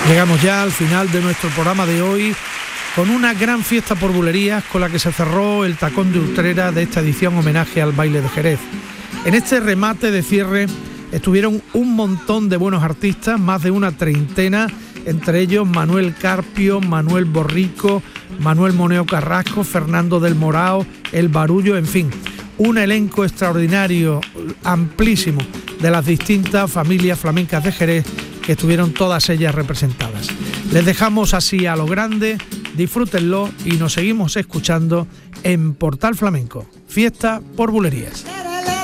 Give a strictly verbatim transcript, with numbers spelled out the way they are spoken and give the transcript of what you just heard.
Llegamos ya al final de nuestro programa de hoy con una gran fiesta por bulerías con la que se cerró el tacón de Utrera de esta edición homenaje al baile de Jerez. En este remate de cierre estuvieron un montón de buenos artistas, más de una treintena, entre ellos Manuel Carpio, Manuel Borrico, Manuel Moneo Carrasco, Fernando del Morao, El Barullo, en fin, un elenco extraordinario, amplísimo, de las distintas familias flamencas de Jerez, que estuvieron todas ellas representadas. Les dejamos así a lo grande, disfrútenlo y nos seguimos escuchando en Portal Flamenco, fiesta por bulerías.